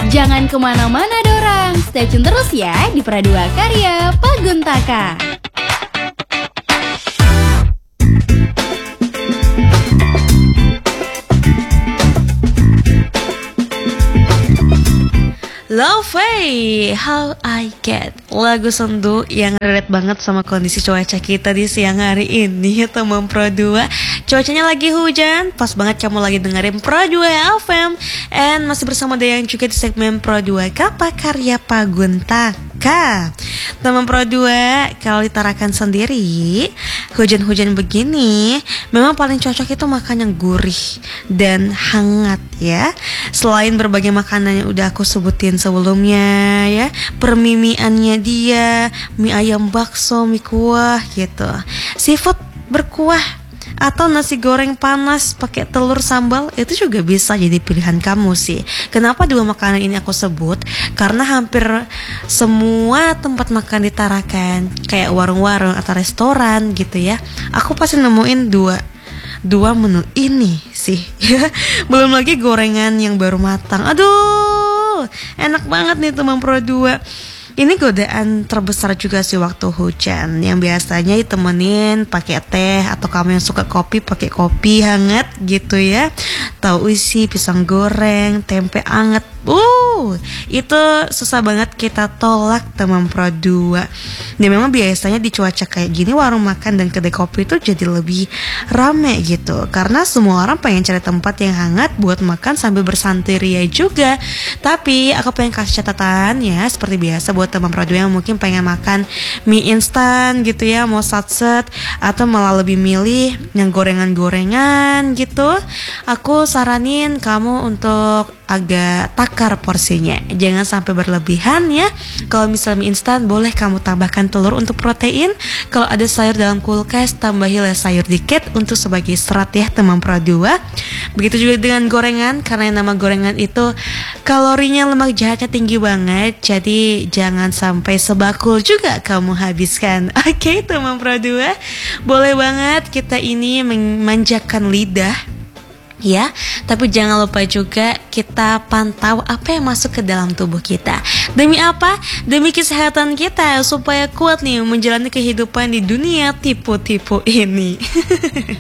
Jangan kemana-mana dorang, stay tune terus ya di Pradua Karya Paguntaka. Love How I Get, lagu sendu yang relate banget sama kondisi cuaca kita di siang hari ini, teman Pro 2. Cuacanya lagi hujan, pas banget kamu lagi dengerin Pro 2 FM. And masih bersama Dayang juga di segmen Pro 2 Kapa Karya Paguntaka. Teman Pro 2, kalau ditarakan sendiri, hujan-hujan begini memang paling cocok itu makan yang gurih dan hangat ya. Selain berbagai makanan yang udah aku sebutin sebelumnya ya, permimiannya dia, mie ayam bakso, mie kuah gitu, seafood berkuah, atau nasi goreng panas pakai telur sambal, itu juga bisa jadi pilihan kamu sih. Kenapa dua makanan ini aku sebut? Karena hampir semua tempat makan di Tarakan, kayak warung-warung atau restoran gitu ya, aku pasti nemuin dua menu ini sih. Belum lagi gorengan yang baru matang. Aduh, enak banget nih teman Pro 2. Ini godaan terbesar juga sih waktu hujan, yang biasanya ditemenin pakai teh, atau kamu yang suka kopi pakai kopi hangat gitu ya. Tahu isi, pisang goreng, tempe hangat. Itu susah banget kita tolak teman Pro 2. Dan memang biasanya di cuaca kayak gini warung makan dan kedai kopi itu jadi lebih rame gitu, karena semua orang pengen cari tempat yang hangat buat makan sambil bersantai juga. Tapi aku pengen kasih catatan ya, seperti biasa buat teman Pro 2 yang mungkin pengen makan mie instan gitu ya, mau satset atau malah lebih milih yang gorengan-gorengan gitu, aku saranin kamu untuk agak takar porsinya, jangan sampai berlebihan ya. Kalau misalnya mie instan, boleh kamu tambahkan telur untuk protein. Kalau ada sayur dalam kulkas, tambahilah sayur dikit untuk sebagai serat ya teman Pro 2. Begitu juga dengan gorengan, karena yang nama gorengan itu kalorinya, lemak jahatnya tinggi banget, jadi jangan sampai sebakul juga kamu habiskan. Oke teman Pro 2, boleh banget kita ini memanjakan lidah ya, tapi jangan lupa juga kita pantau apa yang masuk ke dalam tubuh kita. Demi apa? Demi kesehatan kita, supaya kuat nih menjalani kehidupan di dunia tipu-tipu ini.